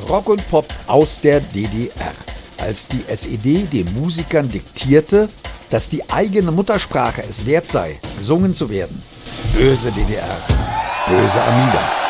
Rock und Pop aus der DDR. Als die SED den Musikern diktierte, dass die eigene Muttersprache es wert sei, gesungen zu werden. Böse DDR, böse Amiga.